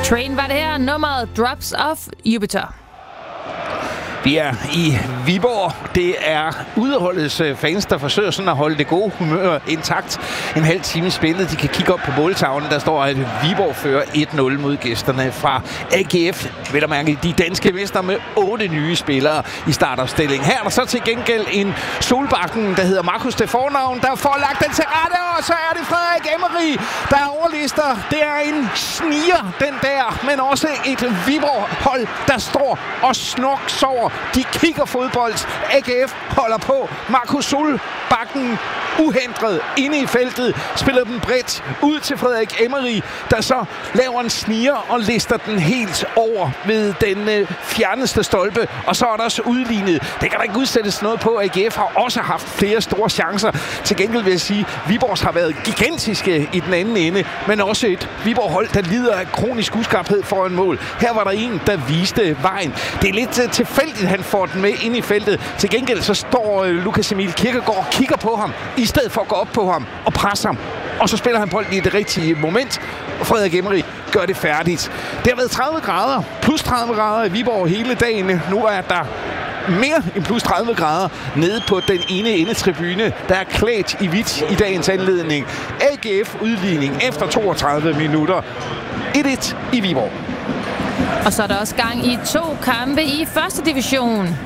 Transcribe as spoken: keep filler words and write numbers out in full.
Train var det her, nummeret Drops of Jupiter. Vi er i Viborg. Det er udeholdets fans, der forsøger sådan at holde det gode humør intakt. En halv time spillet. De kan kigge op på måltavlen. Der står, at Viborg fører et nul mod gæsterne fra A G F. Vil der mærke, de danske mester med otte nye spillere i startopstilling. Her er der så til gengæld en Solbakken, der hedder Markus til fornavn, der får lagt den til rette, og så er det Frederik Emery, der er overlister. Det er en sniger, den der, men også et Viborg-hold, der står og snorksover. De kigger fodbold. A G F holder på. Markus Solbakken uhindret inde i feltet. Spiller den bredt ud til Frederik Emery, der så laver en sniger og lister den helt over ved den øh, fjerneste stolpe. Og så er der også udlignet. Det kan der ikke udsættes noget på. A G F har også haft flere store chancer. Til gengæld vil jeg sige, at Viborgs har været gigantiske i den anden ende, men også et Viborg-hold, der lider af kronisk uskarphed foran mål. Her var der en, der viste vejen. Det er lidt uh, tilfældigt, han får den med ind i feltet. Til gengæld så står uh, Lukas Emil Kirkegaard og kigger på ham, i stedet for at gå op på ham og presse ham. Og så spiller han bolden i det rigtige moment, og Frederik Emery gør det færdigt. Det har været tredive grader, plus tredive grader i Viborg hele dagen. Nu er der mere end plus tredive grader nede på den ene endetribune, der er klædt i hvidt i dagens anledning. A G F-udligning efter toogtredive minutter. et et i Viborg. Og så er der også gang i to kampe i første division.